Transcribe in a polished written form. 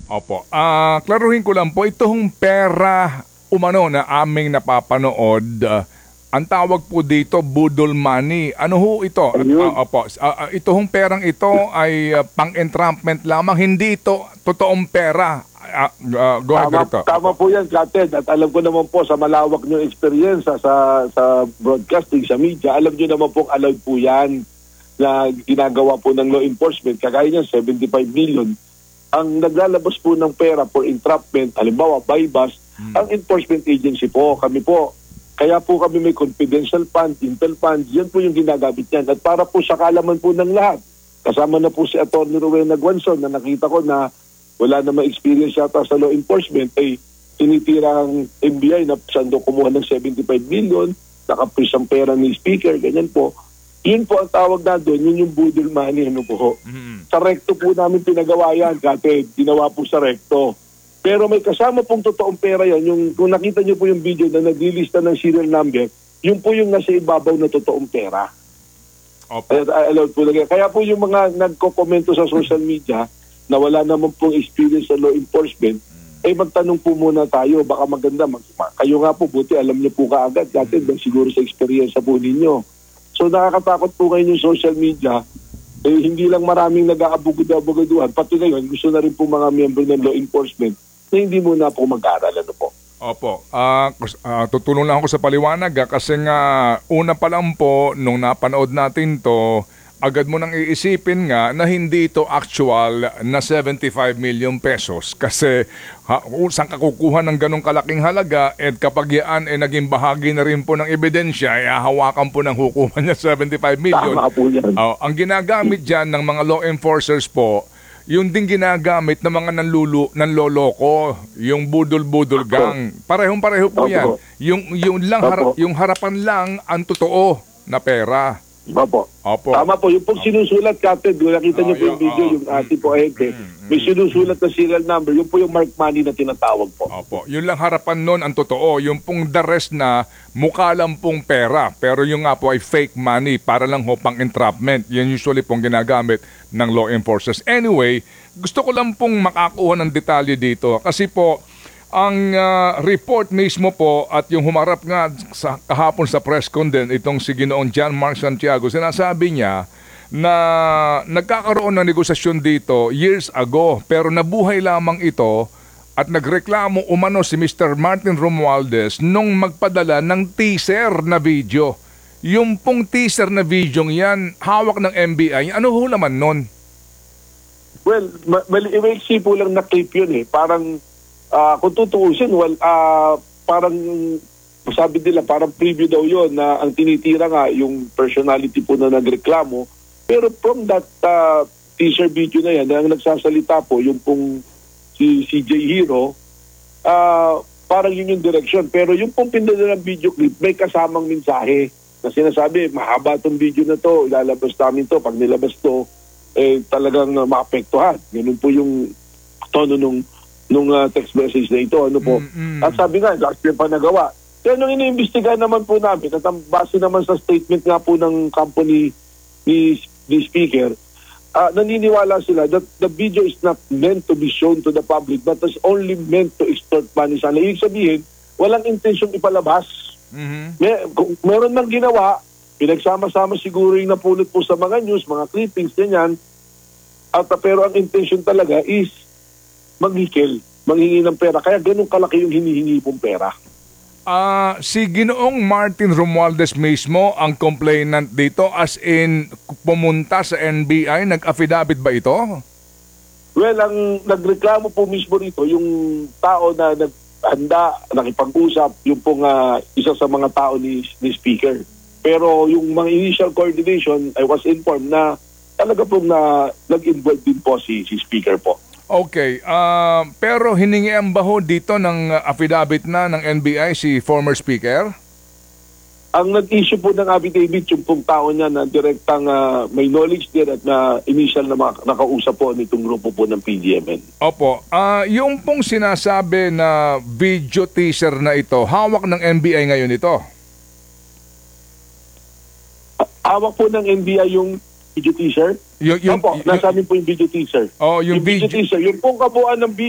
Opo. Klaruhin ko lang po, itong pera umano na aming napapanood, ang tawag po dito, budol money. Ano ho ito? Ayun. Opo. Ito hong perang ito ay pang-entrapment lamang, hindi ito totoong pera. Go ahead, Director. Tama po yan, Kated. At alam ko naman po sa malawak nyo experience sa broadcasting, sa media, alam nyo naman po allowed po yan na ginagawa po ng law enforcement. Kagaya niyan, 75 million. Ang naglalabas po ng pera for entrapment, halimbawa, buy bust, ang enforcement agency po, kami po. Kaya po kami may confidential fund, intel fund, yan po yung ginagamit yan. At para po sa kalaman po ng lahat, kasama na po si Atty. Rowena Guanzon na nakita ko na wala namang experience yata sa law enforcement, ay tinitira ang NBI na saan daw kumuha ng 75 million, nakapris ang pera ni speaker, ganyan po. Yun po ang tawag na doon, yun yung budol money, ano po. Sa recto po namin pinagawa yan, Kate, ginawa po sa recto. Pero may kasama pong totoong pera yan, yung, kung nakita nyo po yung video na naglilista ng serial number, yun po yung nasa ibabaw na totoong pera. Opo. Kaya po yung mga nagko-komento sa social media na wala naman pong experience sa law enforcement, eh magtanong po muna tayo, baka maganda. Kayo nga po, buti alam niyo po kaagad, Kate, siguro sa experience po ninyo. So nakakatakot po ngayon yung social media, eh, hindi lang maraming nag-aabugod-abugoduhan, pati ngayon gusto na rin po mga miyembro ng law enforcement na hindi muna po mag-aaral, ano po. Opo. Tutulong lang ako sa paliwanag kasi nga una pa lang po nung napanood natin to, agad mo nang iisipin nga na hindi ito actual na 75 million pesos kasi saan ka kukuha ng ganong kalaking halaga at kapag yan ay naging bahagi na rin po ng ebidensya ay hahawakan po ng hukuman niya 75 million. Tama po yan. Ang ginagamit dyan ng mga law enforcers po, yung din ginagamit ng mga nanloloko, yung budol-budol gang. Parehong-pareho po yan. Yung harapan lang ang totoo na pera. Opo. Opo. Tama po. Yung pong sinusulat, Captain, nakita niyo po yung video, yung ati po ahente, may sinusulat na serial number, yun po yung mark money na tinatawag po. Opo. Yun lang harapan nun ang totoo. Yung pong the rest na mukha lang pong pera. Pero yung nga po ay fake money para lang ho pang entrapment. Yan usually pong ginagamit ng law enforcers. Anyway, gusto ko lang pong makakuha ng detalye dito. Kasi po, ang report mismo po at yung humarap nga sa kahapon sa press con din, itong si Ginoong John Mark Santiago, sinasabi niya na nagkakaroon ng negosasyon dito years ago pero nabuhay lamang ito at nagreklamo umano si Mr. Martin Romualdez nung magpadala ng teaser na video. Yung pong teaser na video yan, hawak ng NBI, ano ho naman nun? Well, mali-iwaksi po lang na clip yun eh. Parang kung tutuusin, parang sabi nila, parang preview daw yon na ang tinitira nga yung personality po na nagreklamo. Pero from that teaser video na yan, na ang nagsasalita po, yung pong si CJ Hero, parang yun yung direction. Pero yung pong pinadala ng video clip, may kasamang mensahe na sinasabi, mahaba tong video na to, ilalabas namin to, pag nilabas to, eh talagang maapektuhan. Ganun po yung tono nung text message na ito, ano po. At sabi nga, actually pa nagawa. Kaya nung iniimbestigahan naman po namin, at base naman sa statement nga po ng company ni speaker, naniniwala sila that the video is not meant to be shown to the public but is only meant to extort money sana. Ibig sabihin, walang intention ipalabas. Meron mang ginawa, pinagsama-sama siguro yung napulot po sa mga news, mga clippings, ganyan. Pero ang intention talaga is manghingi ng pera. Kaya ganun kalaki yung hinihingi pong pera. Si Ginoong Martin Romualdez mismo ang complainant dito as in pumunta sa NBI, nag-affidavit ba ito? Well, ang nagreklamo po mismo rito, yung tao na naghanda, nakipag-usap, yung pong isa sa mga tao ni speaker. Pero yung mga initial coordination, I was informed na talaga pong nag-involve din po si speaker po. Okay, pero hiningian ba ho dito ng affidavit na ng NBI si former speaker? Ang nag-issue po ng affidavit yung pong tao niya na direktang may knowledge din at na initial na nakausap po nitong grupo po ng PGMN. Opo, yung pong sinasabi na video teaser na ito, hawak ng NBI ngayon ito? Hawak po ng NBI yung video teaser? Opo, nasa amin po yung video teaser. Oh, yung video teaser. Yung pong kabuuan ng